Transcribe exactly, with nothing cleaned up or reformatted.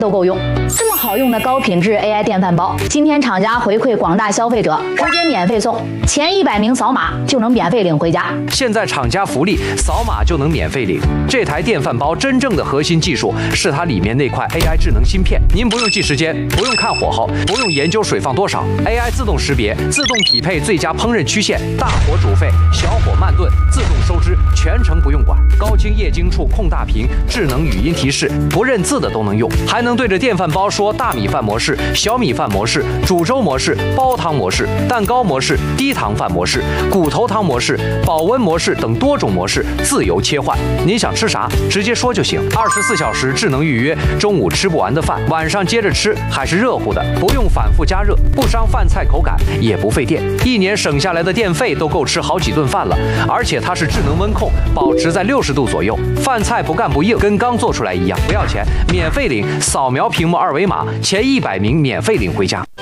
都够用。这么好用的高品质 A I 电饭煲，今天厂家回馈广大消费者，直接免费送，前一百名扫码就能免费领回家。 现在厂家福利，扫码就能免费领。这台电饭煲真正的核心技术是它里面那块 A I 智能芯片，您不用记时间，不用看火候，不用研究水放多少 ，A I 自动识别，自动匹配最佳烹饪曲线，大火煮沸，小火慢炖，自动收汁，全程不用管。高清液晶触控大屏，智能语音提示，不认字的都能用，还能对着电饭煲说大米饭模式、小米饭模式、煮粥模式、煲汤模式、蛋糕模式、低糖饭模式、骨头汤模式、保温模式等多种模式自由切换。您想吃啥，直接说就行。二十四小时智能预约，中午吃不完的饭，晚上接着吃，还是热乎的，不用反复加热，不伤饭菜口感，也不费电。一年省下来的电费都够吃好几顿饭了。而且它是智能温控，保持在六十度左右，饭菜不干不硬，跟刚做出来一样。不要钱，免费领，扫描屏幕二维码，前一百名免费领回家。